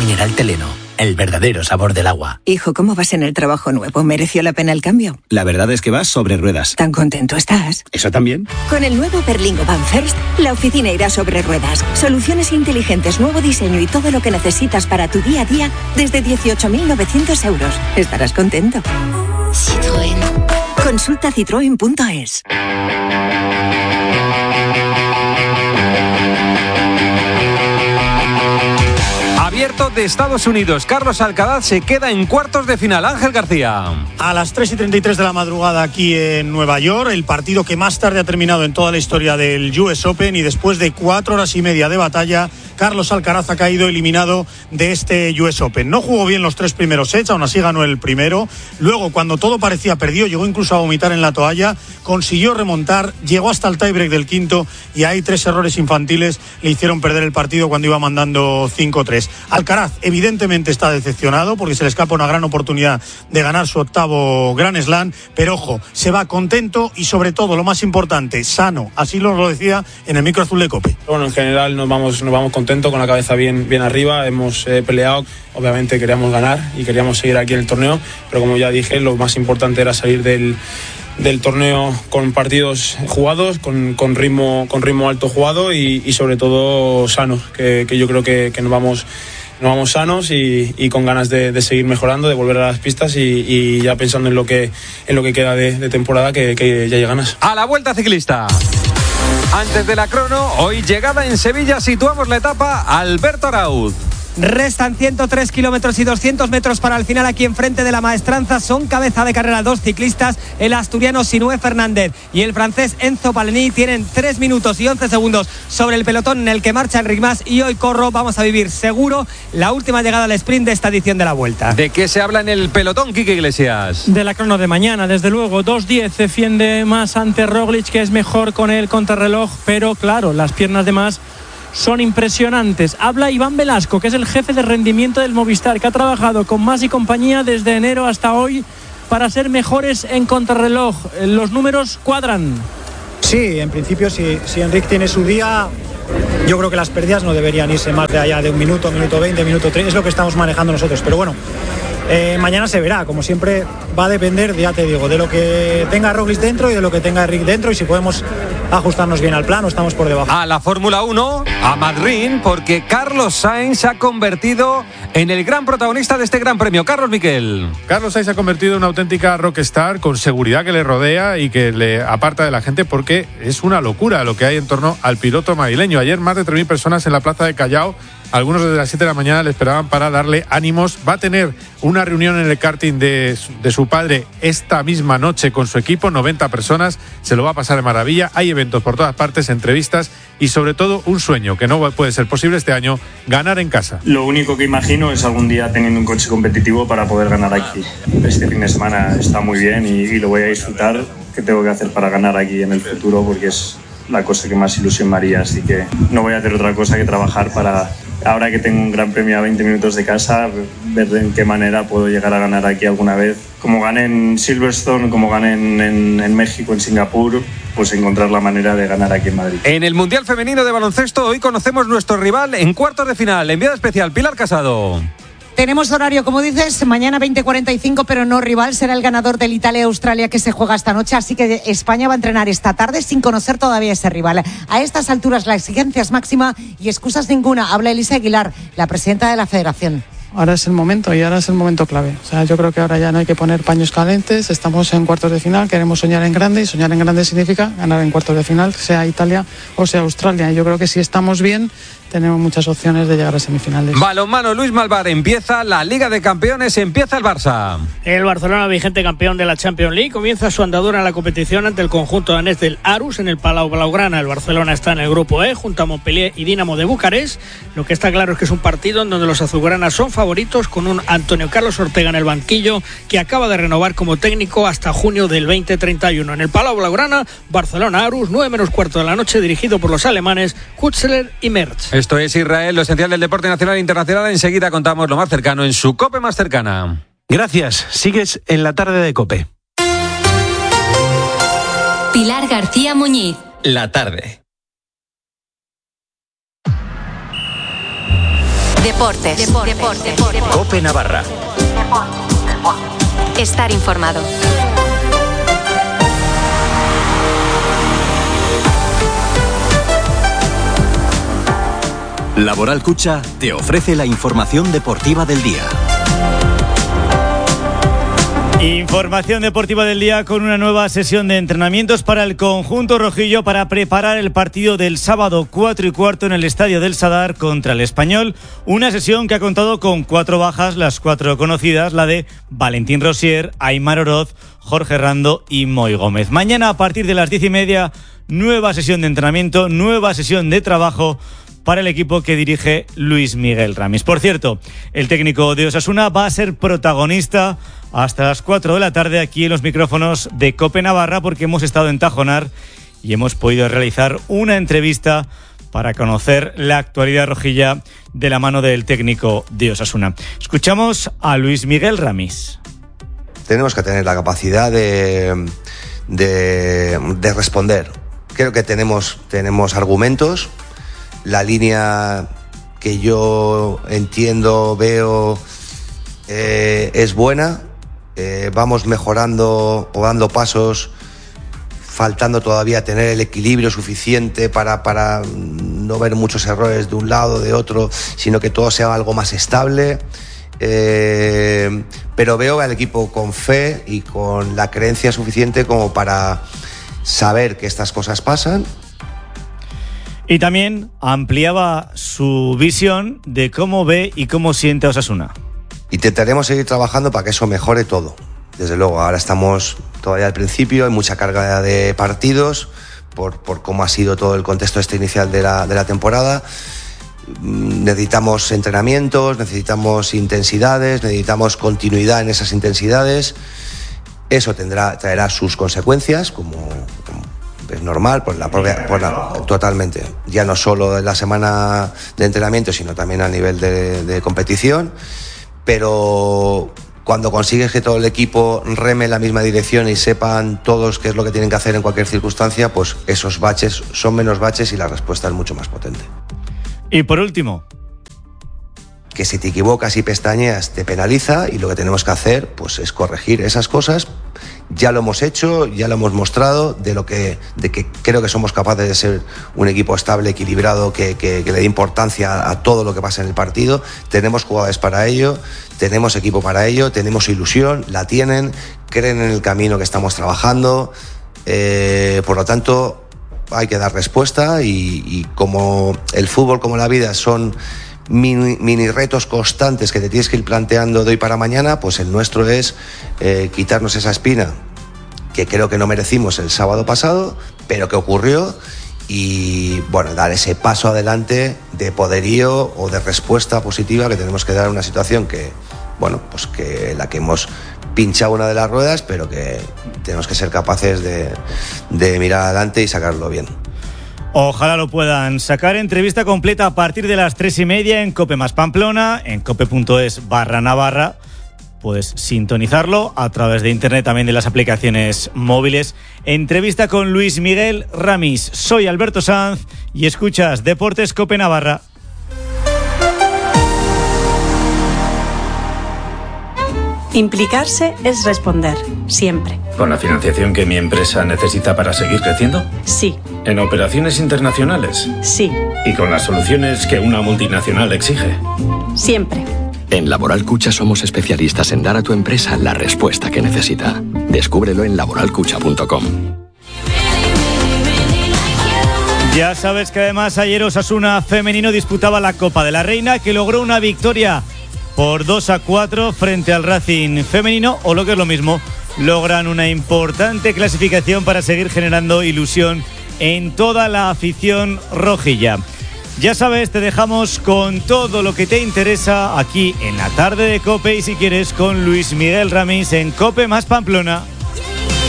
mineral Teleno, el verdadero sabor del agua. Hijo, ¿cómo vas en el trabajo nuevo? ¿Mereció la pena el cambio? La verdad es que vas sobre ruedas. ¿Tan contento estás? ¿Eso también? Con el nuevo Berlingo Van First, la oficina irá sobre ruedas. Soluciones inteligentes, nuevo diseño y todo lo que necesitas para tu día a día desde 18.900 euros. Estarás contento. Citroën. Consulta citroen.es. Abierto de Estados Unidos, Carlos Alcaraz se queda en cuartos de final. Ángel García. A las 3:33 de la madrugada aquí en Nueva York, el partido que más tarde ha terminado en toda la historia del US Open, y después de 4 horas y media de batalla, Carlos Alcaraz ha caído eliminado de este US Open. No jugó bien los 3 primeros sets, aún así ganó el primero. Luego, cuando todo parecía perdido, llegó incluso a vomitar en la toalla, consiguió remontar, llegó hasta el tiebreak del quinto, y ahí 3 errores infantiles le hicieron perder el partido cuando iba mandando 5-3. Alcaraz evidentemente está decepcionado porque se le escapa una gran oportunidad de ganar su 8º Grand Slam, pero ojo, se va contento y sobre todo, lo más importante, sano. Así lo decía en el micro azul de COPE. Bueno, en general nos vamos contentos, con la cabeza bien arriba. Hemos peleado, obviamente queríamos ganar y queríamos seguir aquí en el torneo, pero como ya dije, lo más importante era salir del torneo con partidos jugados, con ritmo alto jugado y sobre todo sanos, que yo creo que nos vamos sanos y con ganas de seguir mejorando, de volver a las pistas y ya pensando en lo que queda de temporada, que ya hay ganas. A la Vuelta Ciclista. Antes de la crono, hoy llegada en Sevilla, situamos la etapa Alberto Arauz. Restan 103 kilómetros y 200 metros para el final aquí enfrente de la Maestranza. Son cabeza de carrera 2 ciclistas, el asturiano Sinué Fernández y el francés Enzo Palení. Tienen 3 minutos y 11 segundos sobre el pelotón en el que marcha Enric Mas, y hoy vamos a vivir seguro la última llegada al sprint de esta edición de la Vuelta. ¿De qué se habla en el pelotón, Quique Iglesias? De la crono de mañana, desde luego. 2:10 defiende Mas ante Roglic, que es mejor con el contrarreloj, pero claro, las piernas de Mas son impresionantes. Habla Iván Velasco, que es el jefe de rendimiento del Movistar, que ha trabajado con Mas y compañía desde enero hasta hoy para ser mejores en contrarreloj. Los números cuadran. Sí, en principio, si Enric tiene su día, yo creo que las pérdidas no deberían irse más de allá de un minuto, minuto 20, minuto 3, es lo que estamos manejando nosotros, pero bueno, mañana se verá. Como siempre, va a depender, ya te digo, de lo que tenga Roglic dentro y de lo que tenga Enric dentro, y si podemos ajustarnos bien al plan o estamos por debajo. A la Fórmula 1, a Madrid, porque Carlos Sainz se ha convertido en el gran protagonista de este gran premio. Carlos Miquel. Carlos Sainz se ha convertido en una auténtica rockstar, con seguridad que le rodea y que le aparta de la gente, porque es una locura lo que hay en torno al piloto madrileño. Ayer más de 3.000 personas en la plaza de Callao. Algunos desde las 7 de la mañana le esperaban para darle ánimos. Va a tener una reunión en el karting de su padre esta misma noche con su equipo, 90 personas, se lo va a pasar de maravilla. Hay eventos por todas partes, entrevistas y sobre todo un sueño que no puede ser posible este año: ganar en casa. Lo único que imagino es algún día teniendo un coche competitivo para poder ganar aquí. Este fin de semana está muy bien y lo voy a disfrutar. ¿Qué tengo que hacer para ganar aquí en el futuro? Porque es la cosa que más ilusión me haría, así que no voy a hacer otra cosa que trabajar para, ahora que tengo un gran premio a 20 minutos de casa, ver en qué manera puedo llegar a ganar aquí alguna vez. Como gané en Silverstone, como gané en México, en Singapur, pues encontrar la manera de ganar aquí en Madrid. En el Mundial Femenino de Baloncesto, hoy conocemos nuestro rival en cuartos de final. Enviada especial, Pilar Casado. Tenemos horario, como dices, mañana 20:45, pero no rival. Será el ganador del Italia-Australia que se juega esta noche. Así que España va a entrenar esta tarde sin conocer todavía ese rival. A estas alturas la exigencia es máxima y excusas ninguna. Habla Elisa Aguilar, la presidenta de la Federación. Ahora es el momento, y ahora es el momento clave. O sea, yo creo que ahora ya no hay que poner paños calientes. Estamos en cuartos de final, queremos soñar en grande, y soñar en grande significa ganar en cuartos de final, sea Italia o sea Australia. Y yo creo que si estamos bien, tenemos muchas opciones de llegar a semifinales. Balonmano, Luis Malvar, empieza la Liga de Campeones, empieza el Barça. El Barcelona, vigente campeón de la Champions League, comienza su andadura en la competición ante el conjunto danés del Aarhus en el Palau Blaugrana. El Barcelona está en el grupo E junto a Montpellier y Dinamo de Bucarest. Lo que está claro es que es un partido en donde los azulgranas son favoritos, con un Antonio Carlos Ortega en el banquillo que acaba de renovar como técnico hasta junio del 2031. En el Palau Blaugrana, Barcelona-Aarhus, 9:15 de la noche, dirigido por los alemanes Hutzler y Mertz. Esto es Israel, lo esencial del deporte nacional e internacional. Enseguida contamos lo más cercano en su COPE más cercana. Gracias. Sigues en la tarde de COPE. Pilar García Muñiz. La tarde. Deportes. COPE Navarra. Estar informado. Laboral Cucha te ofrece la información deportiva del día. Información deportiva del día con una nueva sesión de entrenamientos para el conjunto rojillo para preparar el partido del sábado 4:15 en el Estadio del Sadar contra el Español. Una sesión que ha contado con 4 bajas, las 4 conocidas, la de Valentín Rosier, Aimar Oroz, Jorge Rando y Moy Gómez. Mañana a partir de las 10:30, nueva sesión de entrenamiento, nueva sesión de trabajo para el equipo que dirige Luis Miguel Ramis. Por cierto, el técnico de Osasuna va a ser protagonista hasta las 4 de la tarde aquí en los micrófonos de COPE Navarra, porque hemos estado en Tajonar y hemos podido realizar una entrevista para conocer la actualidad rojilla de la mano del técnico de Osasuna. Escuchamos a Luis Miguel Ramis. Tenemos que tener la capacidad de responder. Creo que tenemos argumentos. La línea que yo entiendo, veo, es buena. Vamos mejorando o dando pasos, faltando todavía tener el equilibrio suficiente para no ver muchos errores de un lado, de otro, sino que todo sea algo más estable. Pero veo al equipo con fe y con la creencia suficiente como para saber que estas cosas pasan. Y también ampliaba su visión de cómo ve y cómo siente a Osasuna. Intentaremos seguir trabajando para que eso mejore todo. Desde luego, ahora estamos todavía al principio, hay mucha carga de partidos por cómo ha sido todo el contexto inicial de la temporada. Necesitamos entrenamientos, necesitamos intensidades, necesitamos continuidad en esas intensidades. Eso traerá sus consecuencias, como es normal, totalmente. Ya no solo en la semana de entrenamiento, sino también a nivel de competición. Pero cuando consigues que todo el equipo reme en la misma dirección y sepan todos qué es lo que tienen que hacer en cualquier circunstancia, pues esos baches son menos baches y la respuesta es mucho más potente. Y por último, que si te equivocas y pestañeas te penaliza, y lo que tenemos que hacer pues es corregir esas cosas. Ya lo hemos hecho, ya lo hemos mostrado, de que creo que somos capaces de ser un equipo estable, equilibrado, que le dé importancia a todo lo que pasa en el partido. Tenemos jugadores para ello, tenemos equipo para ello, tenemos ilusión, la tienen, creen en el camino que estamos trabajando. Por lo tanto, hay que dar respuesta, y como el fútbol, como la vida, son mini retos constantes que te tienes que ir planteando de hoy para mañana, pues el nuestro es quitarnos esa espina que creo que no merecimos el sábado pasado, pero que ocurrió, y bueno, dar ese paso adelante de poderío o de respuesta positiva que tenemos que dar a una situación que, bueno, pues que la que hemos pinchado una de las ruedas, pero que tenemos que ser capaces de mirar adelante y sacarlo bien. Ojalá lo puedan sacar. Entrevista completa a partir de las 3:30 en COPE más Pamplona, en cope.es/Navarra. Puedes sintonizarlo a través de internet, también de las aplicaciones móviles. Entrevista con Luis Miguel Ramis. Soy Alberto Sanz y escuchas Deportes COPE Navarra. Implicarse es responder, siempre. ¿Con la financiación que mi empresa necesita para seguir creciendo? Sí. ¿En operaciones internacionales? Sí. ¿Y con las soluciones que una multinacional exige? Siempre. En Laboral Cucha somos especialistas en dar a tu empresa la respuesta que necesita. Descúbrelo en laboralcucha.com. Ya sabes que además ayer Osasuna femenino disputaba la Copa de la Reina, que logró una victoria por 2-4 frente al Racing femenino, o lo que es lo mismo, logran una importante clasificación para seguir generando ilusión en toda la afición rojilla. Ya sabes, te dejamos con todo lo que te interesa aquí en la tarde de COPE, y si quieres con Luis Miguel Ramis en COPE más Pamplona.